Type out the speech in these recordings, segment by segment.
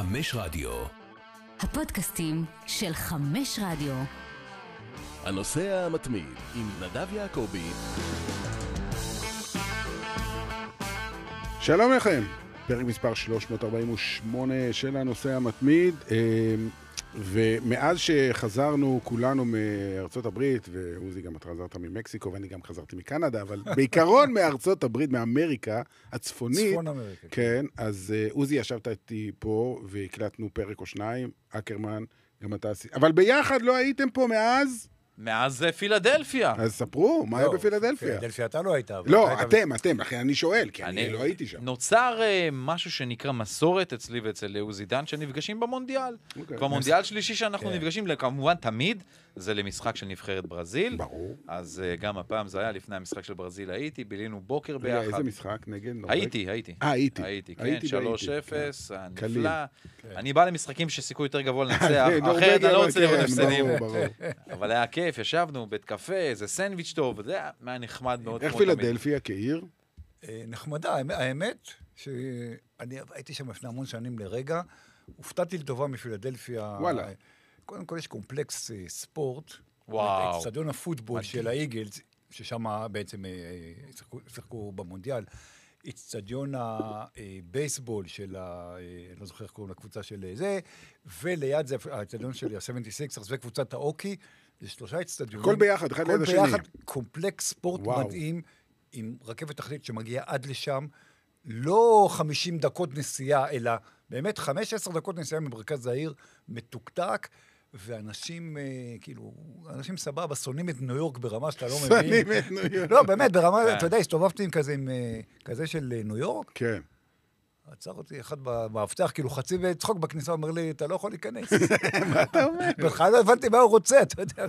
חמש רדיו. הפודקאסטים של חמש רדיו. הנושא המתמיד עם נדב יעקבי. שלום לכם, פרק מספר 348 של הנושא המתמיד, ומאז שחזרנו כולנו מארצות הברית, ועוזי גם אתה חזרת ממקסיקו ואני גם חזרתי מקנדה, אבל בעיקרון מארצות הברית, מאמריקה הצפונית, צפון אמריקה. כן, אז עוזי ישבת איתי פה והקלטנו פרק או שניים, אקרמן, גם אתה עשית, אבל ביחד לא הייתם פה מאז פילדלפיה. אז ספרו, מה היה בפילדלפיה? פילדלפיה אתה לא היית. לא, אתם, לכן אני שואל, כי אני לא הייתי שם. נוצר משהו שנקרא מסורת אצלי ואצל עוזי דן, שנפגשים במונדיאל. כבר מונדיאל שלישי שאנחנו נפגשים, כמובן תמיד, זה למשחק של נבחרת ברזיל. ברור. אז גם הפעם זה היה לפני המשחק של ברזיל, הייתי, בילינו בוקר ביחד. איזה משחק נגד נורווגיה? הייתי, כן, 3-0, נפלא. אני בא למשחקים שסיכוי יותר גבוה לנצח, אחרת אני לא רוצה לראות הפסדים. אבל היה כיף, ישבנו בית קפה, איזה סנדוויץ' טוב, זה היה נחמד מאוד. איך פילדלפיה כעיר? נחמדה, האמת שאני הייתי שם לפני המון שנים לרגע, הופתעתי לטובה מפילדלפיה. וואלה. קודם כל יש קומפלקס ספורט, וואו. אצטדיון הפוטבול של האיגלס, ששם בעצם שיחקו במונדיאל, אצטדיון הבייסבול של, לא זוכר איך קוראים לקבוצה של זה, וליד זה האצטדיון של ה-76ers וקבוצת האוקי, זה שלושה אצטדיונים. כל ביחד, אחד ליד השני. כל ביחד, קומפלקס ספורט מדהים, עם רכבת תחתית שמגיעה עד לשם, לא 50 דקות נסיעה, אלא באמת 15 דקות נסיעה ממרכז העיר, מתוקתק, ואנשים, כאילו, אנשים סבבה, שונאים את ניו יורק ברמה שאתה לא מבין. שונאים את ניו יורק. לא, באמת, ברמה, אתה יודע, הסתובבתי עם כזה של ניו יורק. כן. עצר אותי אחד במאבטח, כאילו חצי בצחוק בכניסה, אומר לי, אתה לא יכול להיכנס. מה אתה אומר? בכלל לא הבנתי מה הוא רוצה, אתה יודע.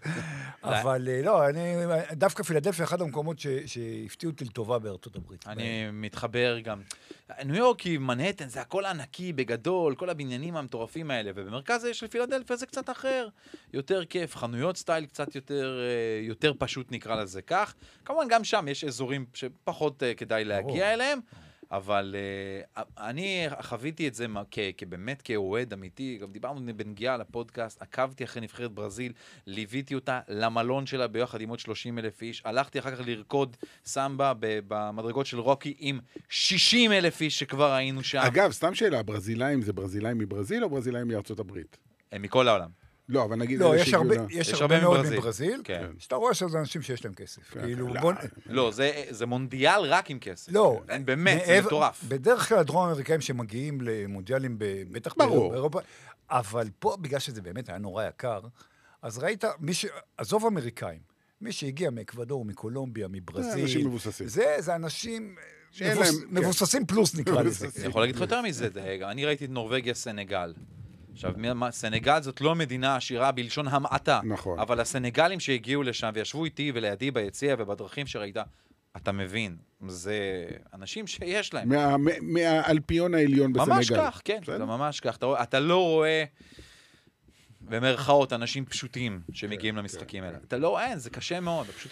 אבל לא, דווקא פילדלפיה אחד המקומות שהפתיעו אותי לטובה בארצות הברית. אני מתחבר גם. ניו יורק היא מנהטן, זה הכל ענקי, בגדול, כל הבניינים המטורפים האלה, ובמרכז של פילדלפיה זה קצת אחר. יותר כיף, חנויות סטייל קצת יותר פשוט נקרא לזה כך. כמובן גם שם יש אזורים שפחות כדאי להגיע אליהם. אבל אני חוויתי את זה באמת כאוהד אמיתי, גם דיברנו בנגיעה לפודקאסט, עקבתי אחרי נבחרת ברזיל, ליוויתי אותה למלון שלה ביחד עם עוד 30,000 איש, הלכתי אחר כך לרקוד סמבה במדרגות של רוקי עם 60,000 איש שכבר היינו שם. אגב, סתם שאלה, ברזילאים זה ברזילאים מברזיל או ברזילאים מארצות הברית? הם מכל העולם. לא, אבל נגיד... לא, יש הרבה מאוד מברזיל, כן. שאתה רואה שזה אנשים שיש להם כסף. לא, זה מונדיאל רק עם כסף. לא. באמת, זה מטורף. בדרך כלל הדרום האמריקאים שמגיעים למונדיאלים בטח באירופה, אבל פה, בגלל שזה באמת היה נורא יקר, אז ראית, עזוב אמריקאים, מי שהגיע מאקוודור, מקולומביה, מברזיל, אנשים מבוססים. זה אנשים מבוססים פלוס נקרא לזה. אני יכול להגיד לך יותר מזה, אני ראיתי את נורווגיה סנגל. עכשיו, סנגל זאת לא מדינה עשירה בלשון המעטה. נכון. אבל הסנגלים שהגיעו לשם וישבו איתי ולידי ביציע ובדרכים שראית, אתה מבין, זה אנשים שיש להם. מהאלפיון העליון בסנגל. ממש כך, כן, זה ממש כך. אתה לא רואה, במרכאות, אנשים פשוטים שמגיעים למשחקים האלה. אתה לא רואה, זה קשה מאוד.